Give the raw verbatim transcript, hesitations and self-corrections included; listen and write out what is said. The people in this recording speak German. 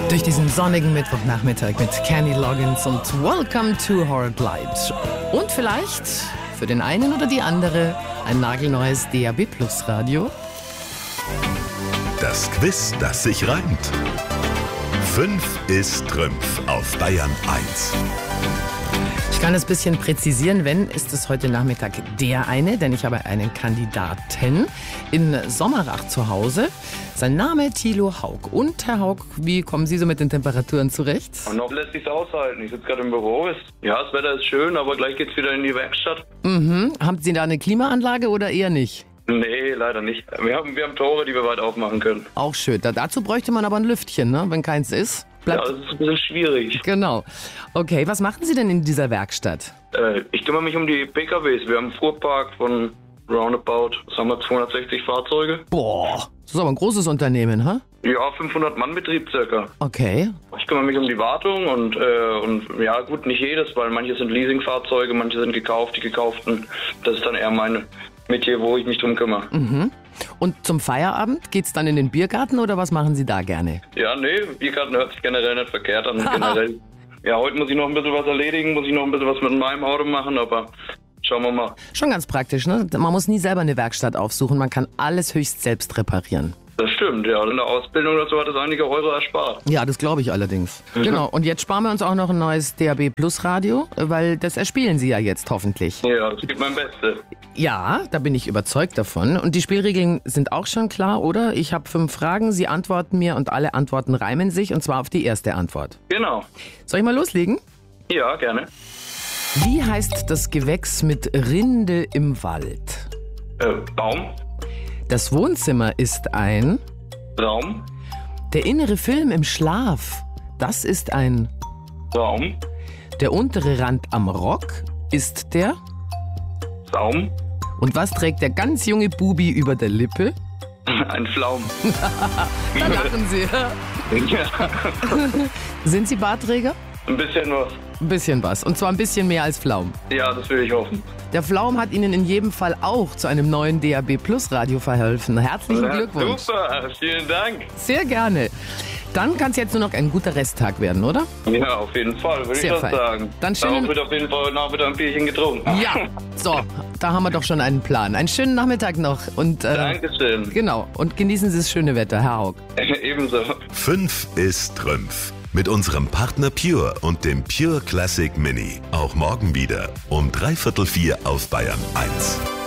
Durch diesen sonnigen Mittwochnachmittag mit Kenny Loggins und Welcome to Hard Light. Und vielleicht für den einen oder die andere ein nagelneues D A B Plus Radio. Das Quiz, das sich reimt. Fünf ist Trümpf auf Bayern eins. Ich kann es ein bisschen präzisieren, wenn, ist es heute Nachmittag der eine, denn ich habe einen Kandidaten in Sommerach zu Hause. Sein Name Thilo Haug. Und Herr Haug, wie kommen Sie so mit den Temperaturen zurecht? Und noch lässt sich's aushalten. Ich sitze gerade im Büro. Ja, das Wetter ist schön, aber gleich geht's wieder in die Werkstatt. Mhm. Haben Sie da eine Klimaanlage oder eher nicht? Nee, leider nicht. Wir haben, wir haben Tore, die wir weit aufmachen können. Auch schön. Da, dazu bräuchte man aber ein Lüftchen, ne? Wenn keins ist. Bleibt Ja, das ist ein bisschen schwierig. Genau. Okay, was machen Sie denn in dieser Werkstatt? Äh, ich kümmere mich um die P K Ws. Wir haben einen Fuhrpark von roundabout, was haben wir, zweihundertsechzig Fahrzeuge. Boah, das ist aber ein großes Unternehmen, ha? Ja, fünfhundert Mann Betrieb circa. Okay. Ich kümmere mich um die Wartung und, äh, und ja gut, nicht jedes, weil manche sind Leasingfahrzeuge, manche sind gekauft, die gekauften. Das ist dann eher meine Metier, wo ich mich drum kümmere. Mhm. Und zum Feierabend geht's dann in den Biergarten oder was machen Sie da gerne? Ja, nee, Biergarten hört sich generell nicht verkehrt an. Generell. Ja, heute muss ich noch ein bisschen was erledigen, muss ich noch ein bisschen was mit meinem Auto machen, aber schauen wir mal. Schon ganz praktisch, ne? Man muss nie selber eine Werkstatt aufsuchen, man kann alles höchst selbst reparieren. Das stimmt, ja. In der Ausbildung oder so hat es einige Euro erspart. Ja, das glaube ich allerdings. Mhm. Genau, und jetzt sparen wir uns auch noch ein neues D A B Plus Radio, weil das erspielen Sie ja jetzt hoffentlich. Ja, das gibt mein Bestes. Ja, da bin ich überzeugt davon. Und die Spielregeln sind auch schon klar, oder? Ich habe fünf Fragen, Sie antworten mir und alle Antworten reimen sich, und zwar auf die erste Antwort. Genau. Soll ich mal loslegen? Ja, gerne. Wie heißt das Gewächs mit Rinde im Wald? Äh, Baum, Das Wohnzimmer ist ein... Raum, Der innere Film im Schlaf, das ist ein... Raum, Der untere Rand am Rock ist der... Saum, Und was trägt der ganz junge Bubi über der Lippe? ein Pflaum. Da lachen Sie. Ja, Sind Sie Bartträger? ein bisschen was. Ein bisschen was. Und zwar ein bisschen mehr als Pflaum. Ja, das will ich hoffen. Der Pflaum hat Ihnen in jedem Fall auch zu einem neuen D A B Plus Radio verholfen. Herzlichen Ja, Glückwunsch. Super, vielen Dank. Sehr gerne. Dann kann es jetzt nur noch ein guter Resttag werden, oder? Ja, auf jeden Fall, würde ich Sehr das fein. sagen. Dann schön- Darauf wird auf jeden Fall heute Nachmittag ein Bierchen getrunken. Ja. So, da haben wir doch schon einen Plan. Einen schönen Nachmittag noch. Und, äh, Dankeschön. Genau. Und genießen Sie das schöne Wetter, Herr Haug. Ebenso. Fünf ist Trümpf. Mit unserem Partner Pure und dem Pure Classic Mini. Auch morgen wieder um dreiviertel vier auf Bayern eins.